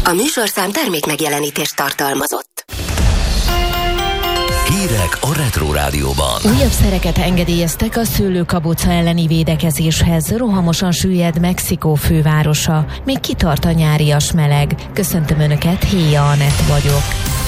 A műsorszám termékmegjelenítést tartalmazott. Hírek a Retro Rádióban. Újabb szereket engedélyeztek a szőlőkaboca elleni védekezéshez. Rohamosan süllyed Mexikó fővárosa. Még kitart a nyárias meleg. Köszöntöm Önöket, Héja Anett vagyok.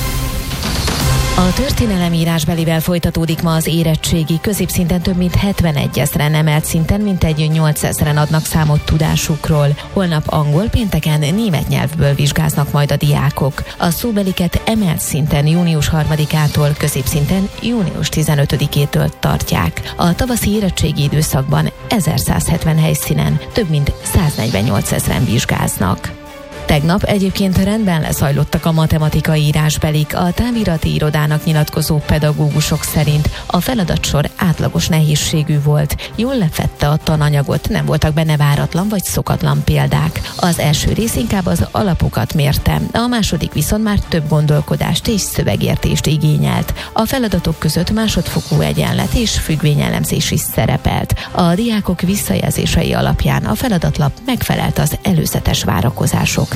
A történelemírásbelivel folytatódik ma az érettségi. Középszinten több mint 71 000-en, emelt szinten mintegy 8 000-en adnak számot tudásukról. Holnap angol, pénteken német nyelvből vizsgáznak majd a diákok. A szóbeliket emelt szinten június 3-ától, középszinten június 15-től tartják. A tavaszi érettségi időszakban 1170 helyszínen több mint 148 000-en vizsgáznak. Tegnap egyébként rendben lezajlottak a matematikai írásbelik. A távirati irodának nyilatkozó pedagógusok szerint a feladatsor átlagos nehézségű volt. Jól lefedte a tananyagot, nem voltak benne váratlan vagy szokatlan példák. Az első rész inkább az alapokat mérte, a második viszont már több gondolkodást és szövegértést igényelt. A feladatok között másodfokú egyenlet és függvényelemzés is szerepelt. A diákok visszajelzései alapján a feladatlap megfelelt az előzetes várakozásoknak.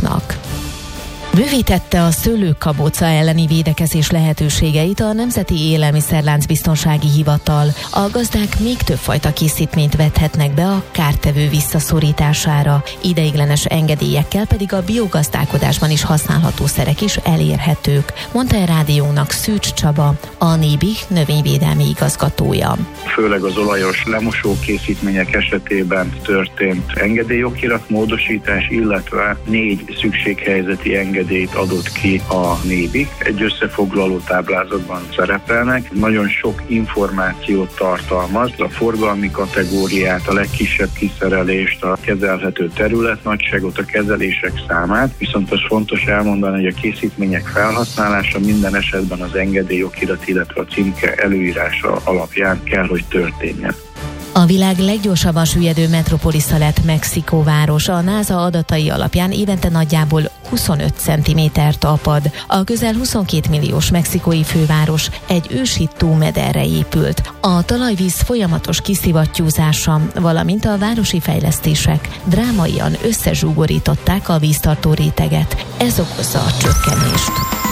Bővítette a szőlőkaboca elleni védekezés lehetőségeit a Nemzeti Élelmiszerlánc Biztonsági Hivatal. A gazdák még több fajta készítményt vethetnek be a kártevő visszaszorítására. Ideiglenes engedélyekkel pedig a biogazdálkodásban is használható szerek is elérhetők, mondta a rádiónak Szűcs Csaba, a NÉBIH növényvédelmi igazgatója. Főleg az olajos lemosó készítmények esetében történt engedélyokirat módosítás, illetve 4 szükséghelyzeti engedélyt adott ki a NÉBIH. Egy összefoglaló táblázatban szerepelnek. Nagyon sok információt tartalmaz, a forgalmi kategóriát, a legkisebb kiszerelést, a kezelhető területnagyságot, a kezelések számát. Viszont az fontos elmondani, hogy a készítmények felhasználása minden esetben az engedélyokirat, illetve a címke előírása alapján kell, hogy történjen. A világ leggyorsabban süllyedő metropolisza lett Mexikó város. A NASA adatai alapján évente nagyjából 25 cm-t apad. A közel 22 milliós mexikói főváros egy ősi tómederre épült. A talajvíz folyamatos kiszivattyúzása, valamint a városi fejlesztések drámaian összezsúgorították a víztartó réteget. Ez okozza a csökkenést.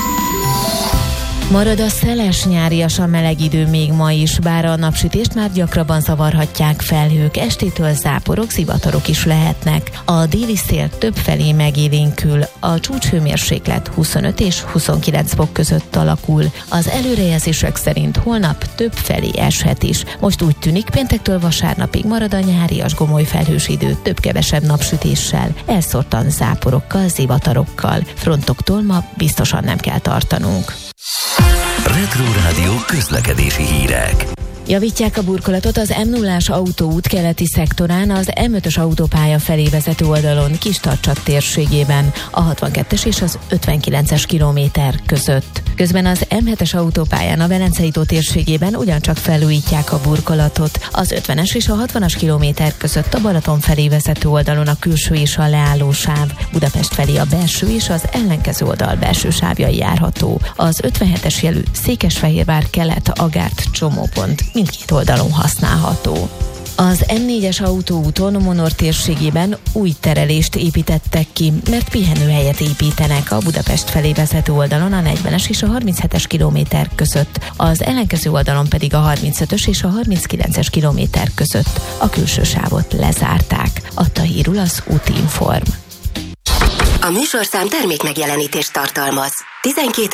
Marad a szeles, nyáriasan meleg idő még ma is, bár a napsütést már gyakrabban zavarhatják felhők, estétől záporok, zivatarok is lehetnek. A déli szél többfelé megélénkül, a csúcshőmérséklet 25 és 29 fok között alakul. Az előrejelzések szerint holnap többfelé eshet is. Most úgy tűnik, péntektől vasárnapig marad a nyárias gomoly felhős idő több-kevesebb napsütéssel, elszórtan záporokkal, zivatarokkal. Frontoktól ma biztosan nem kell tartanunk. Retro Rádió közlekedési hírek. Javítják a burkolatot az M0-ás autóút keleti szektorán, az M5-ös autópálya felé vezető oldalon Kistarcsa térségében, a 62-es és az 59-es kilométer között. Közben az M7-es autópályán a Velencei tó térségében ugyancsak felújítják a burkolatot, az 50-es és a 60-as kilométer között a Balaton felé vezető oldalon a külső és a leálló sáv, Budapest felé a belső és az ellenkező oldal belső sávjai járható. Az 57-es jelű Székesfehérvár kelet Agárt csomópont mindkét oldalon használható. Az M4-es autóúton Monor térségében új terelést építettek ki, mert pihenőhelyet építenek a Budapest felé vezető oldalon a 40-es és a 37-es kilométer között, az ellenkező oldalon pedig a 35-ös és a 39-es kilométer között a külső sávot lezárták, adta hírul az Útinform. A műsorszám termékmegjelenítést tartalmaz. 12